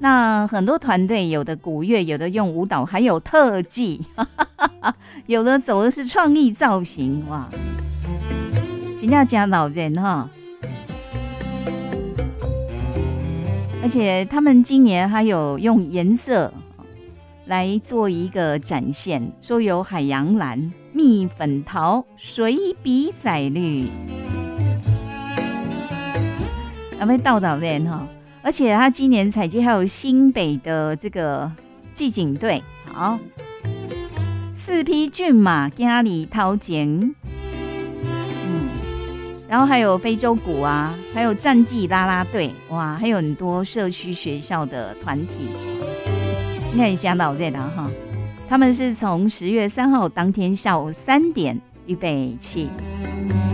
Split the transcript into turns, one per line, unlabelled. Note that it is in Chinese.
那很多团队有的鼓乐，有的用舞蹈，还有特技，有的走的是创意造型，哇，真的真老人哈。而且他们今年还有用颜色来做一个展现，说有海洋蓝、蜜粉桃、水笔仔绿，有没有到导练哈？而且他今年采集还有新北的这个骑警队，好，4匹骏马家里掏钱，然后还有非洲鼓啊，还有战绩啦啦队，哇，还有很多社区学校的团体。你看你讲到这的哈，他们是从10月3号当天下午3点预备起。